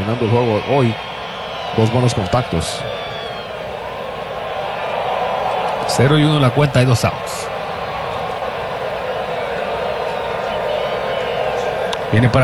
terminando el juego hoy. 2 buenos contactos. 0-1 la cuenta, hay 2 outs. Viene para